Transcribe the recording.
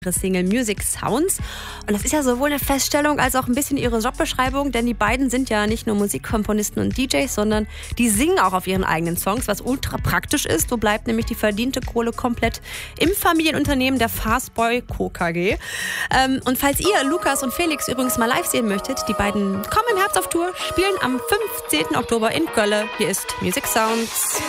ihre Single Music Sounds. Und das ist ja sowohl eine Feststellung als auch ein bisschen ihre Jobbeschreibung, denn die beiden sind ja nicht nur Musikkomponisten und DJs, sondern die singen auch auf ihren eigenen Songs, was ultra praktisch ist. So bleibt nämlich die verdiente Kohle komplett im Familienunternehmen der Fastboy Co. KG. Und falls ihr Lukas und Felix übrigens mal live sehen möchtet, die beiden kommen im Herbst auf Tour, spielen am 15. Oktober in Gölle. Hier ist Music Sounds.